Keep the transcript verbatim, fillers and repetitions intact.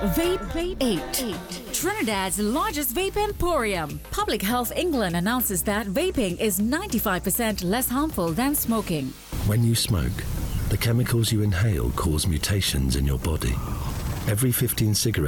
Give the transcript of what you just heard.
Vape Vape eight. Trinidad's largest vape emporium. Public Health England announces that vaping is ninety-five percent less harmful than smoking. When you smoke, the chemicals you inhale cause mutations in your body. Every fifteen cigarettes